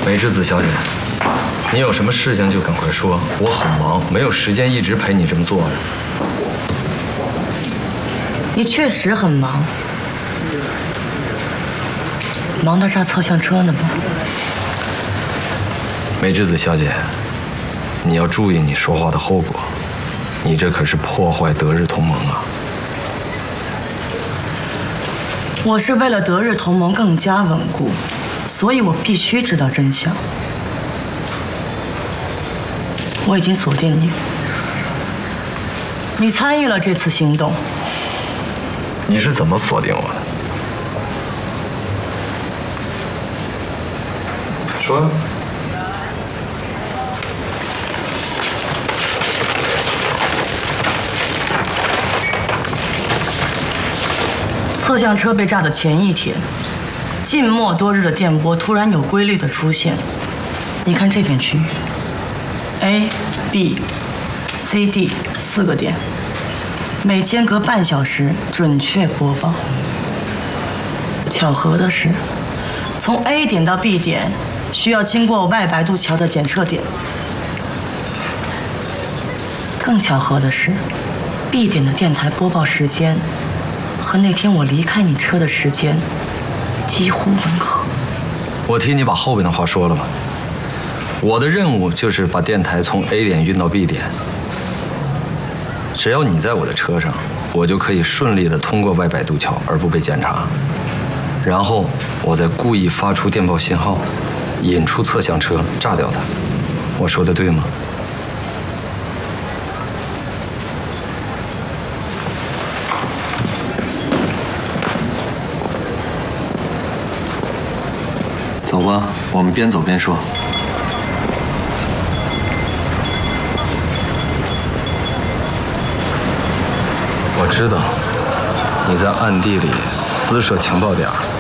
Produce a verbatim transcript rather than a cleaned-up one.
美智子小姐，你有什么事情就赶快说，我很忙，没有时间一直陪你这么做。 你确实很忙，忙到炸侧向车呢吗？ 美智子小姐，你要注意你说话的后果，你这可是破坏德日同盟啊！ 我是为了德日同盟更加稳固，所以我必须知道真相。我已经锁定你，你参与了这次行动。 你是怎么锁定我的？说。 侧向车被炸的前一天，静默多日的电波突然有规律的出现。你看这片区域 ，A、B、C、D 四个点，每间隔半小时准确播报。巧合的是，从 A 点到 B 点需要经过外白渡桥的检测点。更巧合的是 ，B 点的电台播报时间和那天我离开你车的时间几乎吻合。 我替你把后边的话说了吗？我的任务就是把电台从 A 点运到 B 点。只要你在我的车上，我就可以顺利地通过外摆渡桥而不被检查。然后我再故意发出电报信号，引出侧向车，炸掉它。我说的对吗？走吧，我们边走边说。我知道你在暗地里私设情报点。